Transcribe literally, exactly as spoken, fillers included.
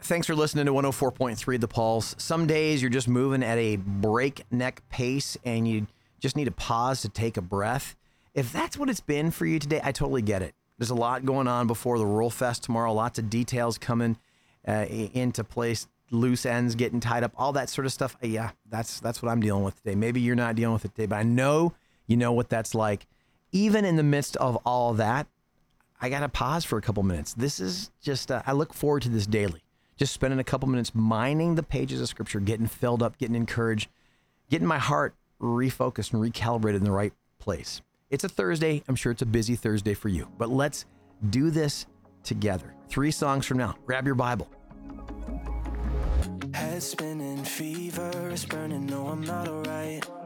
Thanks for listening to one oh four point three The Pulse. Some days you're just moving at a breakneck pace and you just need to pause to take a breath. If that's what it's been for you today, I totally get it. There's a lot going on before the Rural Fest tomorrow, lots of details coming uh, into place, loose ends getting tied up, all that sort of stuff. Yeah, that's that's what I'm dealing with today. Maybe you're not dealing with it today, but I know you know what that's like. Even in the midst of all that, I got to pause for a couple minutes. This is just, uh, I look forward to this daily. Just spending a couple minutes mining the pages of Scripture, getting filled up, getting encouraged, getting my heart refocused and recalibrated in the right place. It's a Thursday. I'm sure it's a busy Thursday for you, but let's do this together. Three songs from now. Grab your Bible. Head spinning, fever is burning, no, I'm not alright.